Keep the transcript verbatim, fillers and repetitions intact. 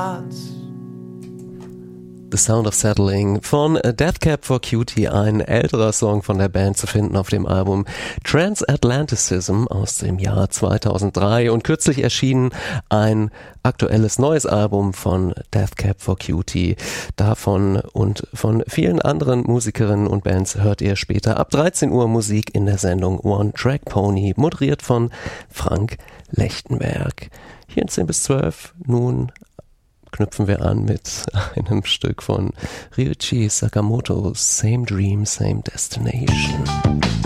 The Sound of Settling von Death Cab for Cutie, ein älterer Song von der Band, zu finden auf dem Album Transatlanticism aus dem Jahr zweitausenddrei, und kürzlich erschienen ein aktuelles neues Album von Death Cab for Cutie. Davon und von vielen anderen Musikerinnen und Bands hört ihr später ab dreizehn Uhr Musik in der Sendung One Track Pony, moderiert von Frank Lechtenberg. Hier in zehn bis zwölf nun knüpfen wir an mit einem Stück von Ryuichi Sakamoto, Same Dream, Same Destination.